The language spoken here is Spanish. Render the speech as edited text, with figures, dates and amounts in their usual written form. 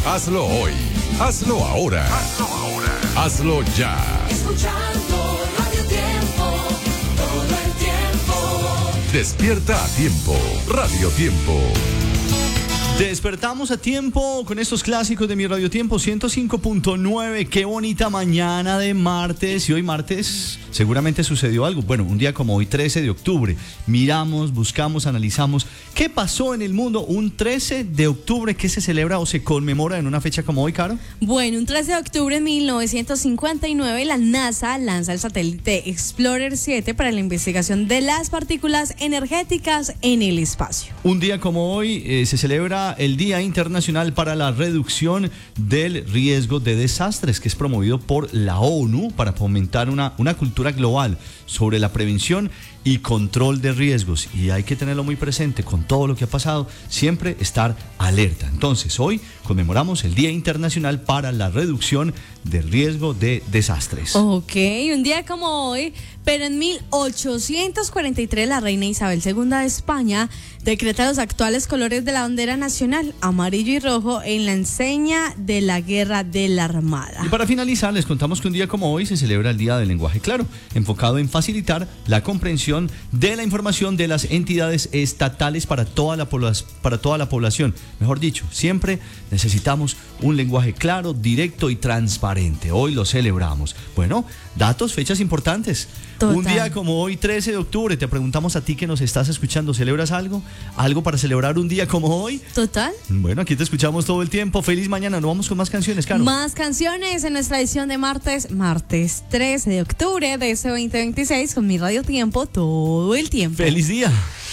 Hazlo hoy. Hazlo ahora. Hazlo ya. Escuchando Radio Tiempo, todo el tiempo. Despierta a tiempo. Radio Tiempo. Despertamos a tiempo con estos clásicos de mi Radio Tiempo 105.9. Qué bonita mañana de martes. Y hoy martes seguramente sucedió algo. Bueno, un día como hoy, 13 de octubre. Miramos, buscamos, analizamos qué pasó en el mundo un 13 de octubre. ¿Qué se celebra o se conmemora en una fecha como hoy, Caro? Bueno, un 13 de octubre de 1959 la NASA lanza el satélite Explorer 7 para la investigación de las partículas energéticas en el espacio. Un día como hoy se celebra el Día Internacional para la Reducción del Riesgo de Desastres, que es promovido por la ONU para fomentar una cultura global sobre la prevención y control de riesgos. Y hay que tenerlo muy presente con todo lo que ha pasado, siempre estar alerta. Entonces, hoy conmemoramos el Día Internacional para la Reducción del Riesgo de Desastres. Ok, un día como hoy, pero en 1843 la reina Isabel II de España decreta los actuales colores de la bandera nacional, amarillo y rojo, en la enseña de la Guerra de la Armada. Y para finalizar, les contamos que un día como hoy se celebra el Día del Lenguaje Claro, enfocado en facilitar la comprensión de la información de las entidades estatales para toda la población. Mejor dicho, siempre necesitamos un lenguaje claro, directo y transparente. Hoy lo celebramos. Bueno, datos, fechas importantes. Total. Un día como hoy, 13 de octubre, te preguntamos a ti que nos estás escuchando, ¿celebras algo? ¿Algo para celebrar un día como hoy? Total. Bueno, aquí te escuchamos todo el tiempo. Feliz mañana. Nos vamos con más canciones, Caro. Más canciones en nuestra edición de martes 13 de octubre de este 2026 con mi Radio Tiempo todo el tiempo. ¡Feliz día!